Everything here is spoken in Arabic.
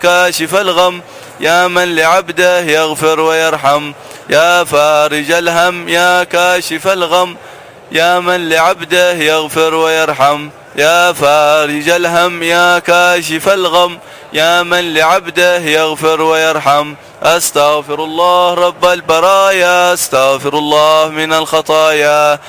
كاشف الغم يا من لعبده يغفر ويرحم، يا فارج الهم يا كاشف الغم يا من لعبده يغفر ويرحم، يا فارج الهم يا كاشف الغم يا من لعبده يغفر ويرحم. أستغفر الله رب البرايا، أستغفر الله من الخطايا.